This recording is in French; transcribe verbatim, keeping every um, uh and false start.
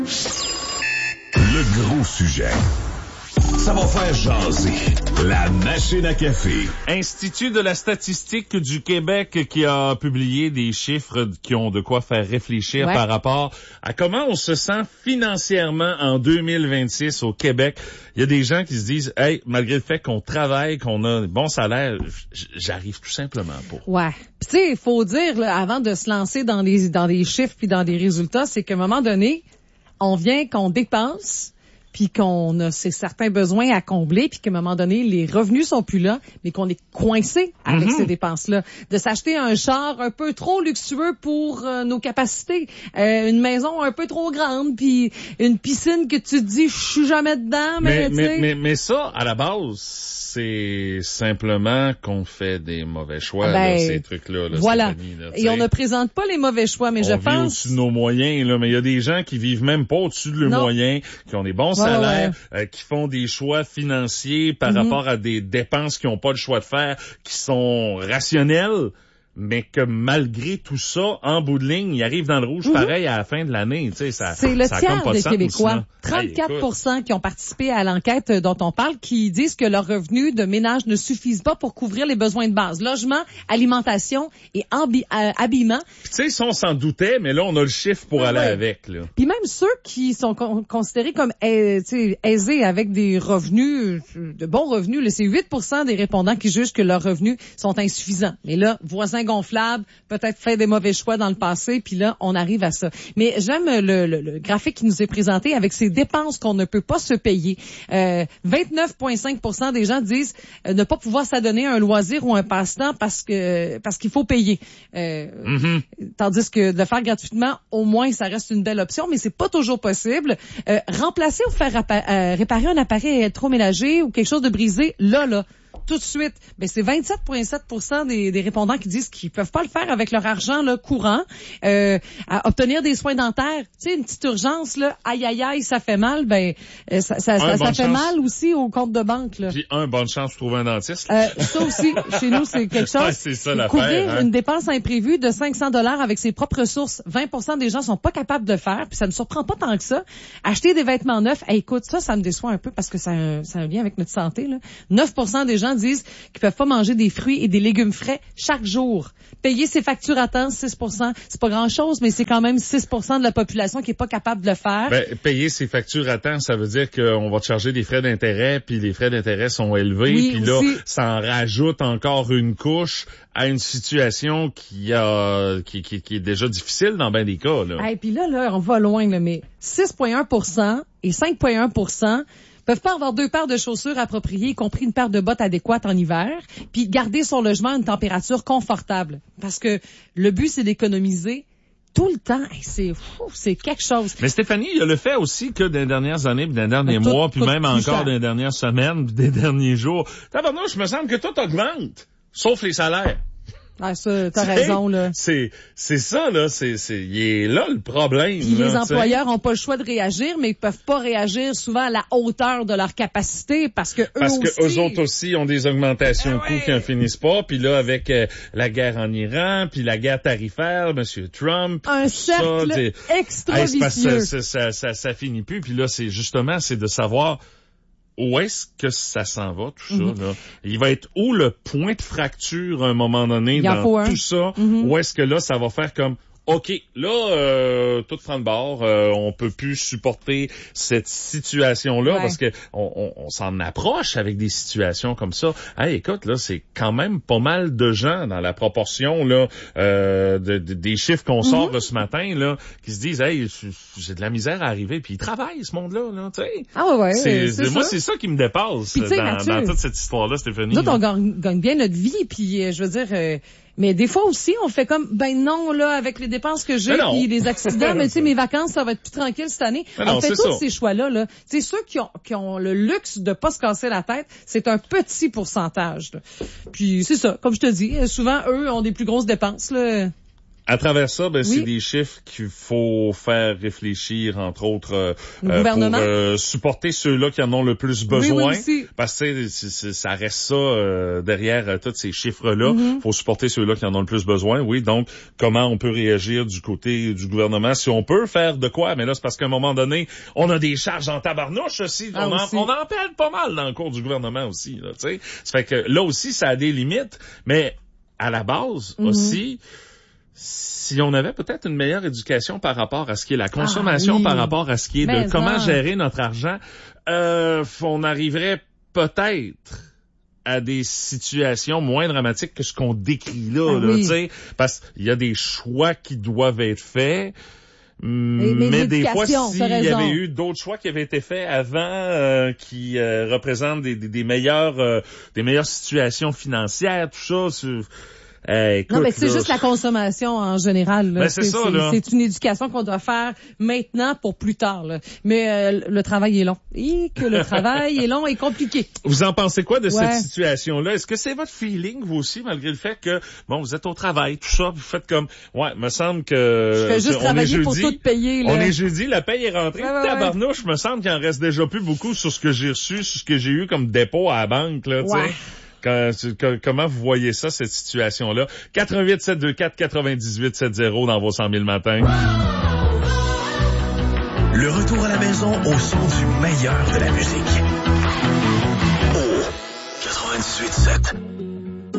Le gros sujet. Ça va faire jaser. La machine à café. Institut de la statistique du Québec qui a publié des chiffres qui ont de quoi faire réfléchir ouais. par rapport à comment on se sent financièrement en deux mille vingt-six au Québec. Il y a des gens qui se disent, hey, malgré le fait qu'on travaille, qu'on a un bon salaire, j'arrive tout simplement pas. Ouais. Puis tu sais, il faut dire, là, avant de se lancer dans les, dans les chiffres puis dans des résultats, c'est qu'à un moment donné, on vient qu'on dépense, puis qu'on a ces certains besoins à combler, puis qu'à un moment donné, les revenus sont plus là, mais qu'on est coincé avec mm-hmm. ces dépenses-là. De s'acheter un char un peu trop luxueux pour euh, nos capacités, euh, une maison un peu trop grande, puis une piscine que tu te dis, je suis jamais dedans, mais mais, mais, mais, mais ça, à la base, c'est simplement qu'on fait des mauvais choix, ben, là, ces trucs-là. Là, voilà. Stéphanie, là, et on ne présente pas les mauvais choix, mais on je vit pense... au-dessus de nos moyens, là, mais il y a des gens qui vivent même pas au-dessus de leurs non. moyens, qui ont des bons ouais, salaires, ouais. Euh, qui font des choix financiers par mm-hmm. rapport à des dépenses qu'ils n'ont pas le choix de faire, qui sont rationnelles, mais que malgré tout ça, en bout de ligne, ils arrivent dans le rouge mm-hmm. pareil à la fin de l'année. Tu sais, ça, c'est le ça tiers pas des de Québécois, sens, trente-quatre pour cent hey, qui ont participé à l'enquête dont on parle, qui disent que leurs revenus de ménage ne suffisent pas pour couvrir les besoins de base. Logement, alimentation et ambi- euh, habillement. Puis tu sais, ça, on s'en doutait, mais là, on a le chiffre pour ah, aller ouais. avec. Là. Puis même ceux qui sont con- considérés comme euh, aisés avec des revenus, de bons revenus, là, c'est huit pour cent des répondants qui jugent que leurs revenus sont insuffisants. Mais là, voisins gonflables, peut-être fait des mauvais choix dans le passé, puis là, on arrive à ça. Mais j'aime le, le, le graphique qui nous est présenté avec ces dépenses qu'on ne peut pas se payer. Euh, vingt-neuf virgule cinq pour cent des gens disent euh, ne pas pouvoir s'adonner à un loisir ou un passe-temps parce que parce qu'il faut payer. Euh, mm-hmm. Tandis que de le faire gratuitement, au moins, ça reste une belle option, mais c'est pas toujours possible. Euh, remplacer ou faire appa- euh, réparer un appareil électroménager ou quelque chose de brisé, là, là, tout de suite, ben c'est vingt-sept virgule sept pour cent des, des répondants qui disent qu'ils peuvent pas le faire avec leur argent là, courant. Euh, à obtenir des soins dentaires, tu sais, une petite urgence là, aïe aïe aïe, ça fait mal, ben ça ça, ça, ça, ça fait mal aussi au compte de banque là. Puis un, bonne chance de trouver un dentiste. Euh, ça aussi, chez nous, c'est quelque chose. Ouais, c'est ça l'affaire. Couvrir hein? une dépense imprévue de cinq cents dollars avec ses propres ressources, vingt pour cent des gens sont pas capables de le faire, puis ça me surprend pas tant que ça. Acheter des vêtements neufs, hey, écoute, ça, ça me déçoit un peu parce que ça a un, ça a un lien avec notre santé là. neuf pour cent des gens disent qu'ils peuvent pas manger des fruits et des légumes frais chaque jour. Payer ses factures à temps, six pour cent, c'est pas grand-chose, mais c'est quand même six pour cent de la population qui est pas capable de le faire. Ben, payer ses factures à temps, ça veut dire qu'on va te charger des frais d'intérêt, puis les frais d'intérêt sont élevés, oui, puis là, aussi. ça en rajoute encore une couche à une situation qui a qui, qui, qui est déjà difficile dans bien des cas. Là. Et puis là, là, on va loin, là, mais six virgule un pour cent et cinq virgule un pour cent peuvent pas avoir deux paires de chaussures appropriées, y compris une paire de bottes adéquates en hiver, puis garder son logement à une température confortable. Parce que le but, c'est d'économiser tout le temps. Hey, c'est fou, c'est quelque chose. Mais Stéphanie, il y a le fait aussi que dans les dernières années, puis dans les derniers tout, mois, puis même encore cher. dans les dernières semaines, puis des derniers jours, tabarnouche, je me semble que tout augmente, sauf les salaires. Ah, ça, t'as raison, là. C'est, c'est ça, là. C'est, c'est, il est là le problème. Puis là, les employeurs t'sais. ont pas le choix de réagir, mais ils peuvent pas réagir souvent à la hauteur de leur capacité parce que eux parce aussi. Parce que eux autres aussi ont des augmentations de coûts ouais. qui en finissent pas. Puis là, avec euh, la guerre en Iran, puis la guerre tarifaire, Monsieur Trump. Un cercle ça, extra hey, vicieux. Ça, ça, ça, ça, ça finit plus. Puis là, c'est justement, c'est de savoir où est-ce que ça s'en va, tout ça, mm-hmm. là? Il va être où le point de fracture à un moment donné dans tout un. ça? Mm-hmm. Où est-ce que là, ça va faire comme OK, là, euh, tout franc de bord, euh, on peut plus supporter cette situation-là ouais. parce que on, on, on s'en approche avec des situations comme ça. Hey, écoute, là, c'est quand même pas mal de gens dans la proportion là euh, de, de, des chiffres qu'on sort mm-hmm. de ce matin là, qui se disent, hey, j'ai de la misère à arriver, puis ils travaillent ce monde-là, là, tu sais. Ah ouais, c'est, c'est moi, ça. c'est ça qui me dépasse puis, dans, Mathieu, dans toute cette histoire-là, Stéphanie. Nous, on gagne, gagne bien notre vie, puis euh, je veux dire. Euh, Mais des fois aussi, on fait comme, ben non, là, avec les dépenses que j'ai, puis les accidents, mais tu sais, mes vacances, ça va être plus tranquille cette année. Mais non, on fait tous ça. ces choix-là, là. Tu sais, ceux qui ont, qui ont le luxe de pas se casser la tête, c'est un petit pourcentage, là. Puis c'est ça, comme je te dis, souvent, eux ont des plus grosses dépenses, là. À travers ça, ben, oui. c'est des chiffres qu'il faut faire réfléchir, entre autres, euh, le gouvernement. pour euh, supporter ceux-là qui en ont le plus besoin. Oui, oui, parce que c'est, c'est, ça reste ça euh, derrière euh, tous ces chiffres-là. Il mm-hmm. faut supporter ceux-là qui en ont le plus besoin. Oui, donc, comment on peut réagir du côté du gouvernement? Si on peut faire de quoi? Mais là, c'est parce qu'à un moment donné, on a des charges en tabarnouche aussi. Ah, on, aussi. En, on en perd pas mal dans le cours du gouvernement aussi. Là, t'sais. Ça fait que là aussi, ça a des limites. Mais à la base mm-hmm. aussi... Si on avait peut-être une meilleure éducation par rapport à ce qui est la consommation, ah, oui. par rapport à ce qui est Mais de comment non. gérer notre argent, euh, on arriverait peut-être à des situations moins dramatiques que ce qu'on décrit là, ah, là oui. tu sais, parce qu'il y a des choix qui doivent être faits. Mais, mais, mais des fois, s'il y avait eu d'autres choix qui avaient été faits avant, euh, qui euh, représentent des, des, des meilleures, euh, des meilleures situations financières, tout ça. C'est, Euh, écoute, non, mais c'est là, juste la consommation en général. Là. Ben, c'est, c'est, ça, c'est, là. c'est une éducation qu'on doit faire maintenant pour plus tard. Là. Mais euh, le travail est long. Et que le travail est long et compliqué. Vous en pensez quoi de ouais. cette situation-là? Est-ce que c'est votre feeling, vous aussi, malgré le fait que, bon, vous êtes au travail, tout ça, vous faites comme, ouais, me semble que... Je fais juste travailler jeudi, pour tout payer. Là. On est jeudi, la paye est rentrée. Ouais, ouais, tabarnouche, ouais. me semble qu'il en reste déjà plus beaucoup sur ce que j'ai reçu, sur ce que j'ai eu comme dépôt à la banque, là, tu sais. Ouais. Quand, comment vous voyez ça, cette situation-là? quatre un huit sept deux quatre quatre-vingt-dix-huit soixante dans vos cent mille matins. Le retour à la maison au son du meilleur de la musique. Au quatre-vingt-dix-huit sept.